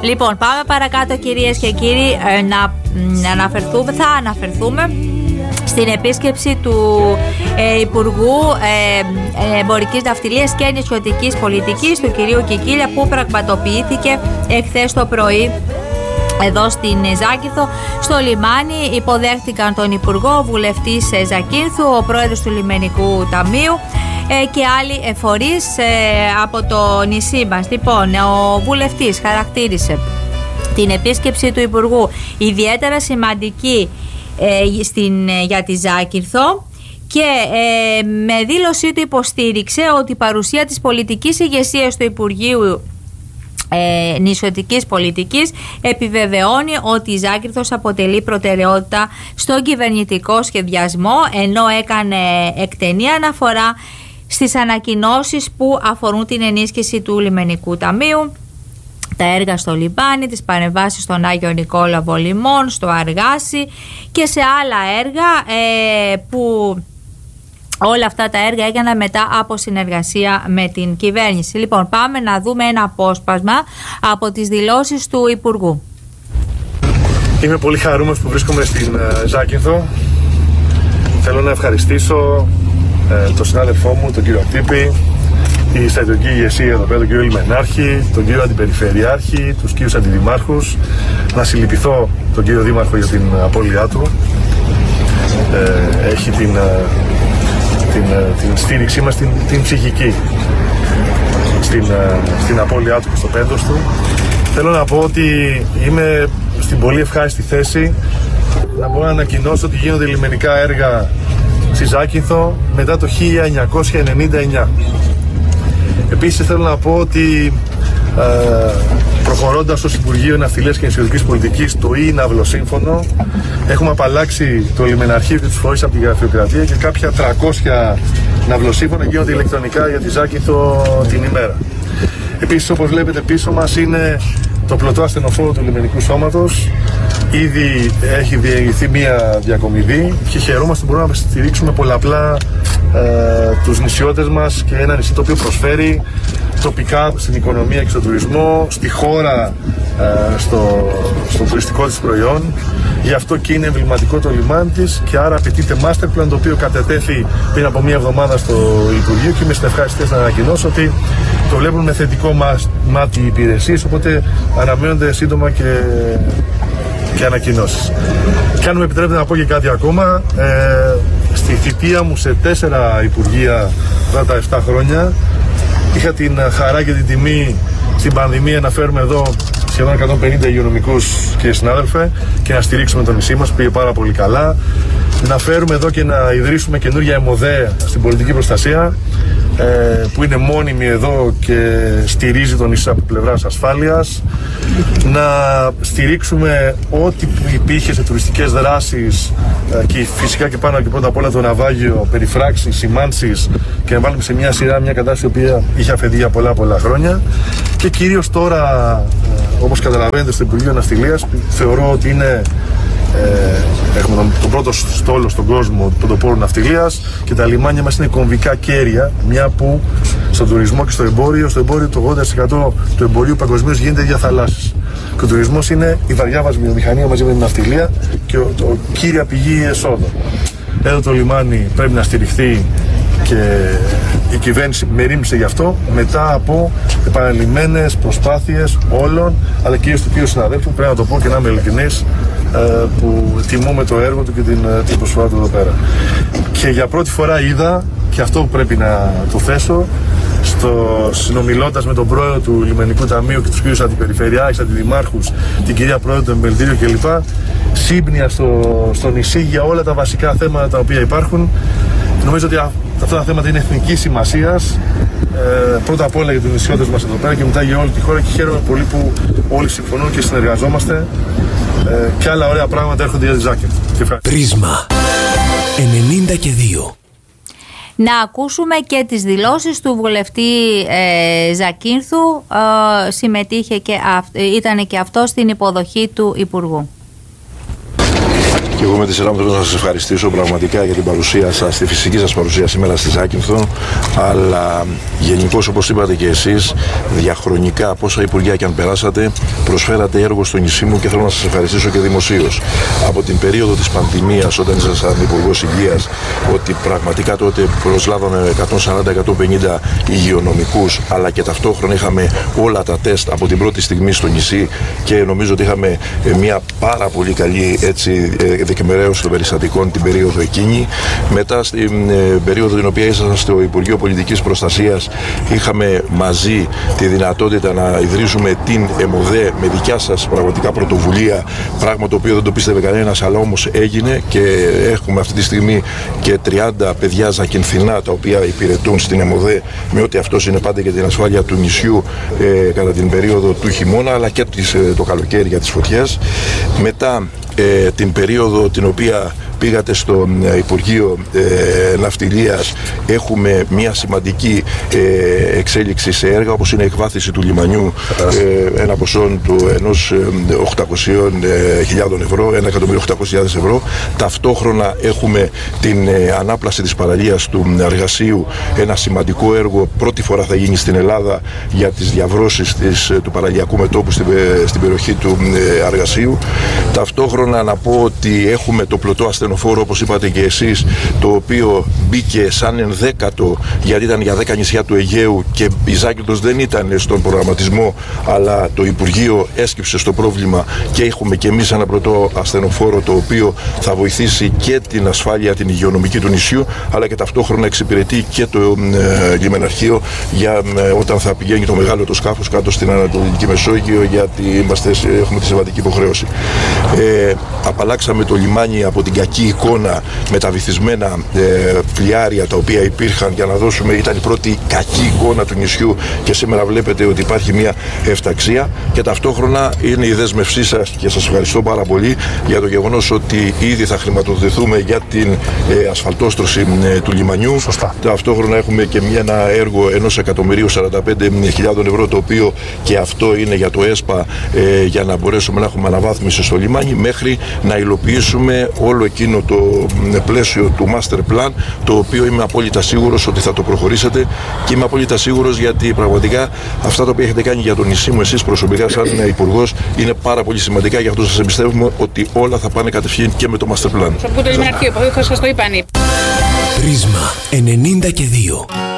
Λοιπόν, πάμε παρακάτω, κυρίες και κύριοι, θα αναφερθούμε στην επίσκεψη του Υπουργού Εμπορικής Ναυτιλίας και Νησιωτικής Πολιτικής, του κυρίου Κικίλια, που πραγματοποιήθηκε εχθές το πρωί εδώ στην Ζάκυνθο, στο λιμάνι. Υποδέχτηκαν τον Υπουργό, βουλευτής Ζακύνθου, ο πρόεδρος του Λιμενικού Ταμείου και άλλοι φορείς από το νησί μας. Λοιπόν, ο βουλευτής χαρακτήρισε την επίσκεψη του Υπουργού ιδιαίτερα σημαντική για τη Ζάκυνθο και με δήλωσή του υποστήριξε ότι η παρουσία της πολιτικής ηγεσίας του Υπουργείου Νησιωτικής Πολιτικής επιβεβαιώνει ότι η Ζάκυνθος αποτελεί προτεραιότητα στον κυβερνητικό σχεδιασμό, ενώ έκανε εκτενή αναφορά στις ανακοινώσεις που αφορούν την ενίσχυση του Λιμενικού Ταμείου, τα έργα στο λιμάνι, τις παρεμβάσεις στον Άγιο Νικόλαβο Λιμών, στο Αργάσι και σε άλλα έργα που όλα αυτά τα έργα έγιναν μετά από συνεργασία με την κυβέρνηση. Λοιπόν, πάμε να δούμε ένα απόσπασμα από τις δηλώσεις του Υπουργού. Είμαι πολύ χαρούμενος που βρίσκομαι στην Ζάκυνθο. Θέλω να ευχαριστήσω τον συνάδελφό μου, τον κύριο Ακτύπη, η στρατιωτική ηγεσία εδώ πέρα, τον κύριο Λιμενάρχη, τον κύριο Αντιπεριφερειάρχη, τους κύριους αντιδημάρχους. Να συλληπιθώ τον κύριο Δήμαρχο για την απώλειά του. Έχει την στήριξή μας, την ψυχική στην απώλειά του και στο πένθος του. Θέλω να πω ότι είμαι στην πολύ ευχάριστη θέση να μπορώ να ανακοινώσω ότι γίνονται λιμενικά έργα στη Ζάκυνθο μετά το 1999. Επίσης θέλω να πω ότι προχωρώντας ως Υπουργείο Ναυτιλίας και Νησιωτικής Πολιτικής το ναυλοσύμφωνο, έχουμε απαλλάξει το λιμεναρχείο και τους φορείς από τη γραφειοκρατία και κάποια 300 ναυλοσύμφωνα γίνονται ηλεκτρονικά για τη Ζάκυνθο την ημέρα. Επίσης, όπως βλέπετε πίσω μας, είναι το πλωτό ασθενοφόρο του λιμενικού σώματος. Ήδη έχει διηγηθεί μία διακομιδή και χαιρόμαστε που μπορούμε να στηρίξουμε πολλαπλά τους νησιώτες μας και ένα νησί το οποίο προσφέρει τοπικά στην οικονομία και στον τουρισμό, στη χώρα, στο τουριστικό της προϊόν. Γι' αυτό και είναι εμβληματικό το λιμάνι της και άρα απαιτείται master plan, το οποίο κατετέθη πριν από μία εβδομάδα στο Υπουργείο και είμαι στην ευχάριστη θέση να ανακοινώσω ότι το βλέπουν με θετικό μάτι οι υπηρεσίες, οπότε αναμένονται σύντομα και ανακοινώσεις. Και αν μου επιτρέπετε να πω και κάτι ακόμα, στη θητεία μου σε 4 υπουργεία τα 7 χρόνια είχα την χαρά και την τιμή στην πανδημία να φέρουμε εδώ σχεδόν 150 υγειονομικούς, κύριε συνάδελφε, και να στηρίξουμε το νησί μας, πήγε πάρα πολύ καλά. Να φέρουμε εδώ και να ιδρύσουμε καινούργια ΕΜΟΔΕ στην πολιτική προστασία, που είναι μόνιμη εδώ και στηρίζει τον νησί από πλευράς ασφάλειας. Να στηρίξουμε ό,τι υπήρχε σε τουριστικές δράσεις και φυσικά και πάνω και πρώτα απ' όλα το ναυάγιο, περιφράξεις, σημάνσεις, και να βάλουμε σε μια σειρά μια κατάσταση η οποία είχε αφαιθεί για πολλά χρόνια. Και κυρίως τώρα, όπως καταλαβαίνετε, στο Υπουργείο Ναυτιλίας θεωρώ ότι είναι έχουμε τον πρώτο στόλο στον κόσμο πρωτοπόρου ναυτιλίας και τα λιμάνια μας είναι κομβικά κέρια, μια που στον τουρισμό και στο εμπόριο το 80% του εμπορίου παγκοσμίως γίνεται για θαλάσσης. Και ο τουρισμός είναι η βαριά μας βιομηχανία μαζί με την ναυτιλία και κύρια πηγή εσόδων. Εδώ το λιμάνι πρέπει να στηριχθεί και η κυβέρνηση μερίμνησε γι' αυτό μετά από επαναλημμένες προσπάθειες όλων, αλλά κυρίως του κύριου συναδέλφου, πρέπει να το πω και να είμαι ειλικρινής, που τιμούμε το έργο του και την προσφορά του εδώ πέρα. Και για πρώτη φορά είδα, και αυτό που πρέπει να το θέσω, συνομιλώντας με τον πρόεδρο του Λιμενικού Ταμείου και τους κύριους αντιπεριφερειάρχες, αντιδημάρχους, την κυρία πρόεδρο του Εμπελτήριου κλπ, σύμπνοια στο νησί για όλα τα βασικά θέματα τα οποία υπάρχουν. Νομίζω ότι αυτά τα θέματα είναι εθνικής σημασίας, πρώτα απ' όλα για τους νησιώτες μας εδώ πέρα και μετά για όλη τη χώρα, και χαίρομαι πολύ που όλοι συμφωνούν και συνεργαζόμαστε και άλλα ωραία πράγματα έρχονται για τη Ζάκυνθο. Πρίσμα 92. Να ακούσουμε και τις δηλώσεις του βουλευτή Ζακύνθου. Συμμετείχε και ήταν και αυτό στην υποδοχή του Υπουργού. Και εγώ με τη σειρά μου θέλω να σας ευχαριστήσω πραγματικά για την παρουσία σας, τη φυσική σας παρουσία σήμερα στη Ζάκυνθο, αλλά γενικώς, όπως είπατε και εσείς, διαχρονικά, πόσα υπουργεία και αν περάσατε, προσφέρατε έργο στο νησί μου και θέλω να σας ευχαριστήσω και δημοσίως. Από την περίοδο της πανδημίας, όταν ήσασταν υπουργός υγείας, ότι πραγματικά τότε προσλάβαμε 140-150 υγειονομικούς, αλλά και ταυτόχρονα είχαμε όλα τα τεστ από την πρώτη στιγμή στο νησί και νομίζω ότι είχαμε μια πάρα πολύ καλή δεκμεραίωση των περιστατικών την περίοδο εκείνη. Μετά στην περίοδο την οποία ήσασταν στο Υπουργείο Πολιτικής Προστασίας, είχαμε μαζί τη δυνατότητα να ιδρύσουμε την ΕΜΟΔΕ με δικιά σας πραγματικά πρωτοβουλία, πράγμα το οποίο δεν το πίστευε κανένας, αλλά όμως έγινε και έχουμε αυτή τη στιγμή και 30 παιδιά ζακυνθινά τα οποία υπηρετούν στην ΕΜΟΔΕ με ό,τι αυτό συνεπάγεται για την ασφάλεια του νησιού κατά την περίοδο του χειμώνα αλλά και το καλοκαίρι για τις φωτιές. Μετά την περίοδο την οποία πήγατε στο Υπουργείο Ναυτιλίας, έχουμε μια σημαντική εξέλιξη σε έργα όπως είναι η εκβάθυνση του λιμανιού, ένα ποσό του 1.800.000 ευρώ, 1.800.000 ευρώ. Ταυτόχρονα έχουμε την ανάπλαση της παραλίας του Αργασίου, ένα σημαντικό έργο, πρώτη φορά θα γίνει στην Ελλάδα για τις διαβρώσεις του παραλιακού μετώπου στην περιοχή του Αργασίου. Ταυτόχρονα να πω ότι έχουμε το πλωτό ασθενοφόρο, όπως είπατε και εσείς, το οποίο μπήκε σαν ενδέκατο γιατί ήταν για 10 νησιά του Αιγαίου και η Ζάκυνθος δεν ήταν στον προγραμματισμό, αλλά το Υπουργείο έσκυψε στο πρόβλημα και έχουμε και εμείς ένα πλωτό ασθενοφόρο το οποίο θα βοηθήσει και την ασφάλεια την υγειονομική του νησιού, αλλά και ταυτόχρονα εξυπηρετεί και το λιμεναρχείο για όταν θα πηγαίνει το μεγάλο το σκάφος κάτω στην Ανατολική Μεσόγειο, γιατί έχουμε τη συμβατική υποχρέωση. Απαλλάξαμε το λιμάνι από την κακή εικόνα με τα βυθισμένα πλοιάρια τα οποία υπήρχαν για να δώσουμε, ήταν η πρώτη κακή εικόνα του νησιού και σήμερα βλέπετε ότι υπάρχει μια ευταξία και ταυτόχρονα είναι η δέσμευσή σας και σας ευχαριστώ πάρα πολύ για το γεγονός ότι ήδη θα χρηματοδοτηθούμε για την ασφαλτόστρωση του λιμανιού. Σωστά. Ταυτόχρονα έχουμε και ένα έργο 1.045.000 ευρώ το οποίο και αυτό είναι για το ΕΣΠΑ για να μπορέσουμε να έχουμε αναβάθμιση στο λιμάνι μέχρι να υλοποιήσουμε όλο εκείνο το πλαίσιο του Master Plan, το οποίο είμαι απόλυτα σίγουρος ότι θα το προχωρήσετε και είμαι απόλυτα σίγουρος γιατί πραγματικά αυτά τα οποία έχετε κάνει για το νησί μου εσείς προσωπικά σαν υπουργός είναι πάρα πολύ σημαντικά, γι' αυτό σας εμπιστεύουμε ότι όλα θα πάνε κατευθείαν και με το Master Plan. Θα σας το είπαν. Πρίσμα 92.